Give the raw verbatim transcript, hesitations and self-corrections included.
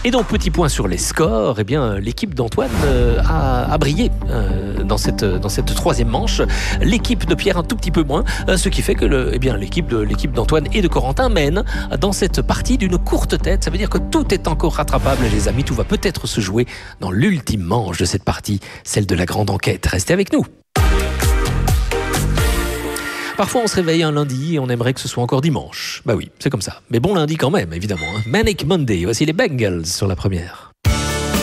Et donc, petit point sur les scores, eh bien, l'équipe d'Antoine euh, a, a brillé euh, dans, cette, dans cette troisième manche. L'équipe de Pierre un tout petit peu moins, euh, ce qui fait que le, eh bien, l'équipe, de, l'équipe d'Antoine et de Corentin mène dans cette partie d'une courte tête. Ça veut dire que tout est encore rattrapable, les amis. Tout va peut-être se jouer dans l'ultime manche de cette partie, celle de la grande enquête. Restez avec nous. Parfois, on se réveille un lundi et on aimerait que ce soit encore dimanche. Bah oui, c'est comme ça. Mais bon lundi quand même, évidemment. Hein. Manic Monday, voici les Bengals sur la première.